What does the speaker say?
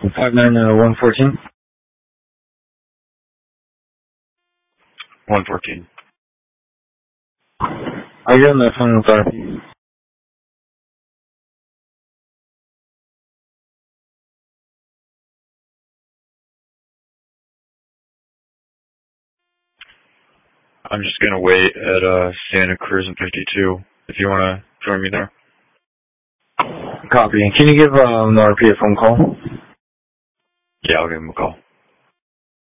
114. 114. Are you in the phone therapy? I'm just gonna wait at Santa Cruz and 52 if you wanna join me there. Copy. Can you give the RP a phone call? Yeah, I'll give him a call.